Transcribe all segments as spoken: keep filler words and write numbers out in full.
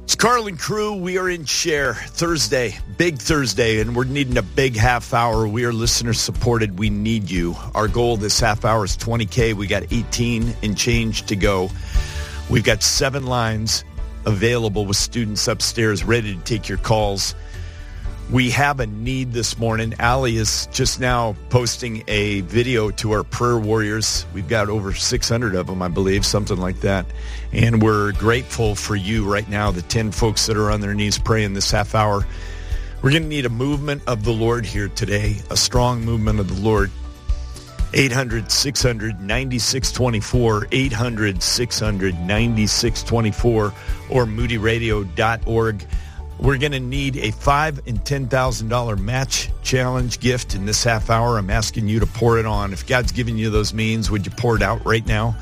It's Carl and crew. We are in Share Thursday, big Thursday, and we're needing a big half hour. We are listener supported. We need you. Our goal this half hour is twenty K. We got eighteen and change to go. We've got seven lines available with students upstairs ready to take your calls. We have a need this morning. Allie is just now posting a video to our prayer warriors. We've got over six hundred of them, I believe, something like that. And we're grateful for you right now, the ten folks that are on their knees praying this half hour. We're going to need a movement of the Lord here today, a strong movement of the Lord. eight hundred, six hundred, ninety-six twenty-four, eight hundred, six hundred, ninety-six twenty-four, or moody radio dot org. We're going to need a five thousand dollars and ten thousand dollars match challenge gift in this half hour. I'm asking you to pour it on. If God's giving you those means, would you pour it out right now?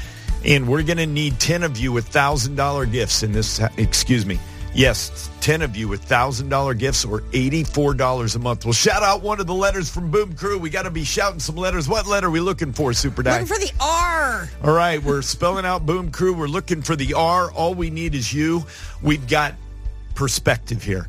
And we're going to need ten of you with one thousand dollars gifts in this, excuse me, yes, ten of you with one thousand dollars gifts or eighty-four dollars a month. We'll shout out one of the letters from Boom Crew. We got to be shouting some letters. What letter are we looking for, Super Di? Looking for the R. All right, we're spelling out Boom Crew. We're looking for the R. All we need is you. We've got perspective here.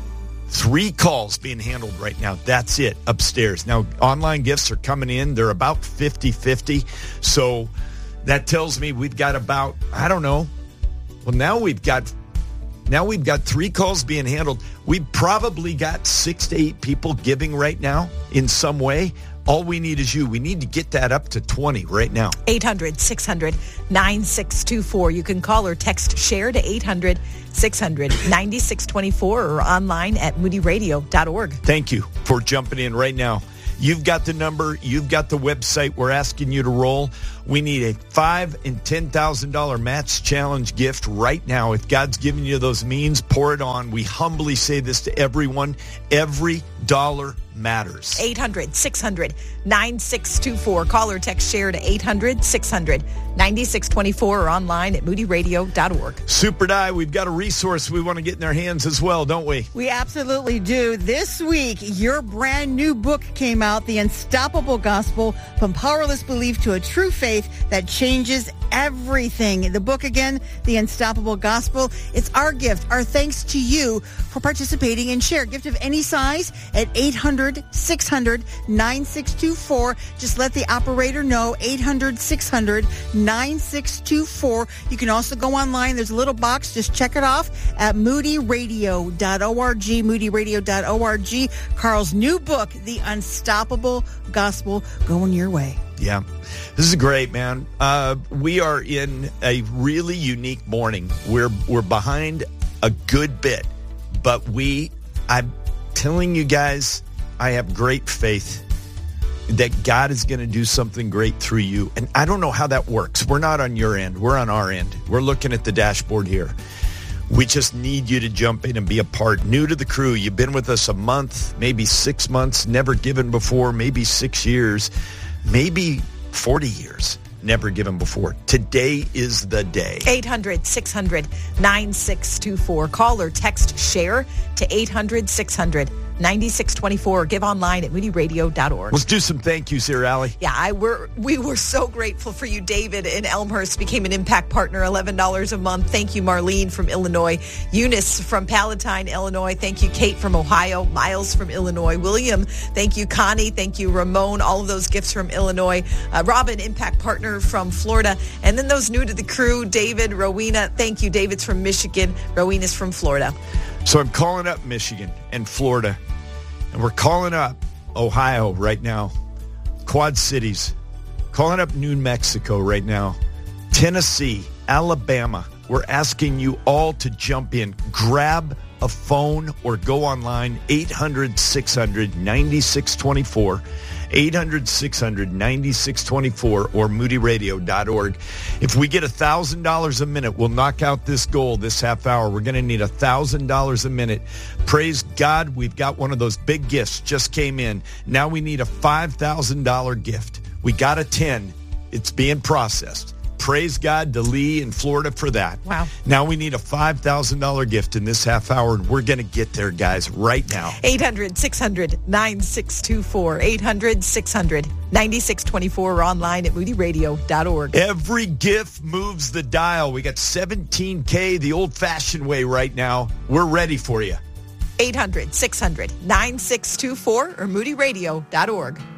Three calls being handled right now. That's it upstairs. Now, online gifts are coming in. They're about fifty-fifty. So that tells me we've got about, I don't know. Well, now we've got now we've got three calls being handled. We've probably got six to eight people giving right now in some way. All we need is you. We need to get that up to twenty right now. eight hundred, six hundred, nine six two four. You can call or text SHARE to eight hundred, six hundred, ninety-six twenty-four or online at moody radio dot org. Thank you for jumping in right now. You've got the number. You've got the website. We're asking you to roll. We need a five thousand dollars and ten thousand dollars match challenge gift right now. If God's giving you those means, pour it on. We humbly say this to everyone. Every dollar matters. eight hundred, six hundred, nine six two four. Call or text SHARE to eight hundred, six hundred, ninety-six twenty-four or online at moody radio dot org. Super Di, we've got a resource we want to get in our hands as well, don't we? We absolutely do. This week, your brand new book came out, The Unstoppable Gospel, From Powerless Belief to a True Faith That Changes Everything. The book again, The Unstoppable Gospel. It's our gift, our thanks to you for participating in SHARE. Gift of any size at eight hundred, six hundred, nine six two four. Just let the operator know, eight hundred, six hundred, nine six two four. You can also go online. There's a little box. Just check it off at moody radio dot org, moody radio dot org. Carl's new book, The Unstoppable Gospel, going your way. Yeah, this is great, man. Uh, we are in a really unique morning. We're we're behind a good bit, but we, I'm telling you guys, I have great faith that God is going to do something great through you. And I don't know how that works. We're not on your end. We're on our end. We're looking at the dashboard here. We just need you to jump in and be a part. New to the crew, you've been with us a month, maybe six months, never given before, maybe six years. Maybe forty years, never given before. Today is the day. eight hundred, six hundred, nine six two four. Call or text SHARE to eight hundred, six hundred, ninety-six twenty-four. Give online at moody radio dot org. Let's do some thank yous here, Allie. Yeah, I were we were so grateful for you. David in Elmhurst became an Impact Partner, eleven dollars a month. Thank you, Marlene from Illinois. Eunice from Palatine, Illinois. Thank you, Kate from Ohio. Miles from Illinois. William, thank you, Connie. Thank you, Ramon. All of those gifts from Illinois. Uh, Robin, Impact Partner from Florida. And then those new to the crew, David, Rowena. Thank you. David's from Michigan. Rowena's from Florida. So I'm calling up Michigan and Florida, and we're calling up Ohio right now, Quad Cities, calling up New Mexico right now, Tennessee, Alabama. We're asking you all to jump in. Grab a phone or go online, eight hundred, six hundred, ninety-six twenty-four, eight hundred, six hundred, ninety-six twenty-four, or moody radio dot org. If we get one thousand dollars a minute, we'll knock out this goal this half hour. We're going to need one thousand dollars a minute. Praise God, we've got one of those big gifts just came in. Now we need a five thousand dollars gift. We got a ten. It's being processed. praise God to Lee in Florida for that. Wow. Now we need a five thousand dollars gift in this half hour, and we're going to get there, guys, right now. eight hundred, six hundred, nine six two four. eight hundred, six hundred, nine six two four or online at moody radio dot org. Every gift moves the dial. We got seventeen K the old-fashioned way right now. We're ready for you. eight hundred, six hundred, nine six two four or moody radio dot org.